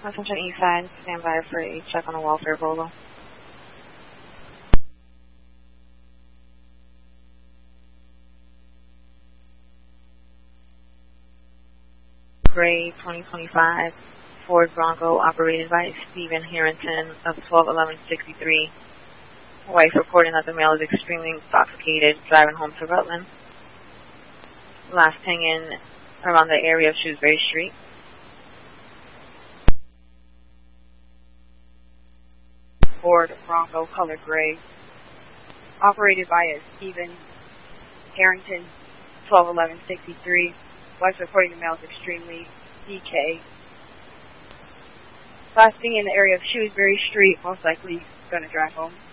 Attention East Side, stand by for a check on the welfare Bolo. Gray 2025 Ford Bronco operated by Stephen Harrington of 121163. Wife reporting that the male is extremely intoxicated, driving home to Rutland. Last hanging around the area of Shrewsbury Street. Ford Bronco color gray, operated by a Stephen Harrington, 121163. Wife reporting the male is extremely DK. Last thing in the area of Shrewsbury Street, most likely going to drive home.